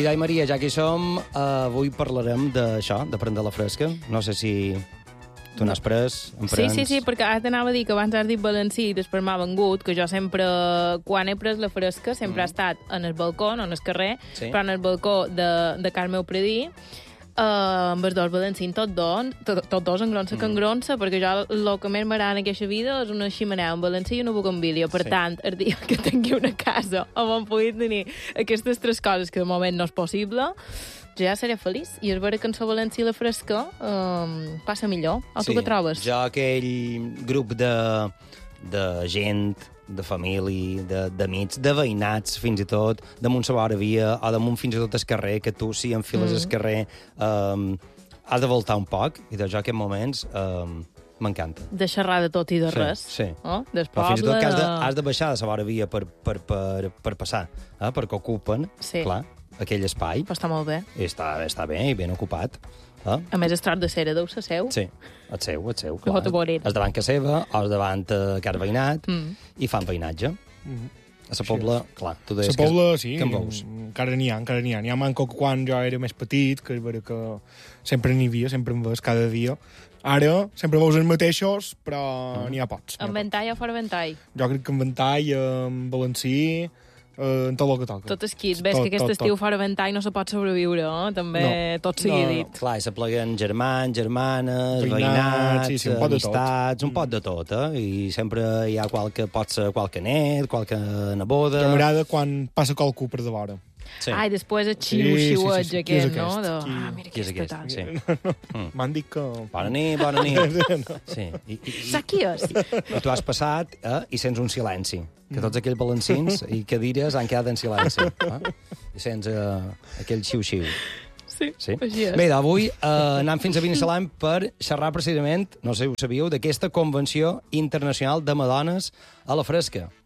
I Dai Maria, ja que hi som, avui parlarem d'això, de prendre la fresca. No sé si tu n'has pres, en prens... Sí, perquè ara t'anava a dir que abans has dit valencí i després m'ha vengut, que jo sempre, quan he pres la fresca, sempre ha estat en el balcó, no en el carrer, però en el balcó de Can meu predí, amb els dos valencins, tots dos engronsa que engronsa, perquè jo el que més m'agrada en aquesta vida és una ximenea, un valencí i una bugambilia. Per tant, el dia que tingui una casa on pugui tenir aquestes tres coses, que de moment no és possible, jo ja seré feliç. I és vera que en la València i la fresca passa millor. O tu què trobes? Jo aquell grup de gent, de família, d'amics, de veïnats, fins i tot, damunt la vora via, o damunt fins i tot el carrer, que tu, si enfiles el carrer, has de voltar un poc, i de jo aquests moments m'encanta. De xerrar de tot i de res. Sí. Oh? Del Però fins i poble... tot que has de baixar de la vora via per passar, perquè ocupen, clar, aquell espai. Però està molt bé. I està bé i ben ocupat. A més, el tros de cera deu ser seu. Sí, el seu, clar. És davant casa seva, o és davant casa veïnat, i fan veïnatge. A la Pobla, clar, tu deies que... A la Pobla, sí, que en veus? Encara n'hi ha. N'hi ha manco quan jo era més petit, que és vera que sempre n'hi havia, sempre en veus cada dia. Ara sempre veus els mateixos, però n'hi ha pocs. En ventall o fora ventall? Jo crec que en ventall, en valencí, en tot el que toca. Tot esquit. Ves que aquest estiu fora ventall no se pot sobreviure, també tot sigui dit. Clar, i s'apleguen germans, germanes, veïnats, amistats, un pot de tot, i sempre hi ha pot ser qualque net, qualque neboda... Jo m'agrada quan passa qualcú per de vora. Sí. Ah, i després el xiu-xiueig aquest, no? Mira qui és aquest? Sí. M'han dit que... Bona nit. Sí. Saps qui és? I tu has passat i sents un silenci, que tots aquells balancins i cadires han quedat en silenci. I sents aquell xiu-xiu. Sí. Bé, d'avui anem fins a Binissalem per xerrar precisament, no sé si ho sabíeu, d'aquesta Convenció Internacional de Madones a la Fresca.